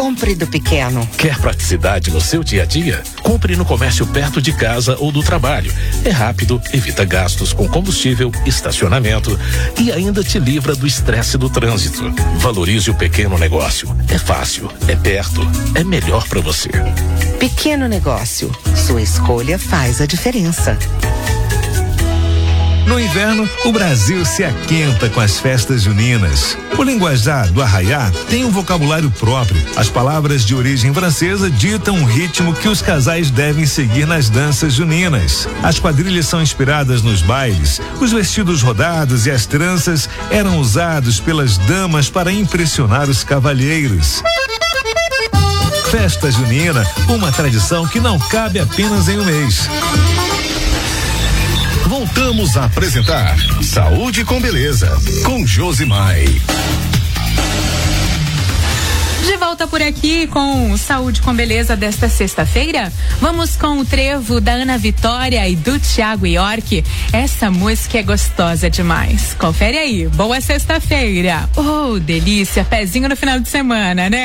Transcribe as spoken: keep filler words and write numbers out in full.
Compre do pequeno. Quer praticidade no seu dia a dia? Compre no comércio perto de casa ou do trabalho. É rápido, evita gastos com combustível, estacionamento e ainda te livra do estresse do trânsito. Valorize o pequeno negócio. É fácil, é perto, é melhor para você. Pequeno negócio. Sua escolha faz a diferença. No inverno, o Brasil se aquenta com as festas juninas. O linguajar do arraiá tem um vocabulário próprio. As palavras de origem francesa ditam um ritmo que os casais devem seguir nas danças juninas. As quadrilhas são inspiradas nos bailes. Os vestidos rodados e as tranças eram usados pelas damas para impressionar os cavalheiros. Festa junina, uma tradição que não cabe apenas em um mês. Voltamos a apresentar Saúde com Beleza, com Josimai. De volta por aqui com Saúde com Beleza desta sexta-feira. Vamos com o trevo da Ana Vitória e do Thiago York. Essa música é gostosa demais. Confere aí. Boa sexta-feira. Oh, delícia. Pezinho no final de semana, né?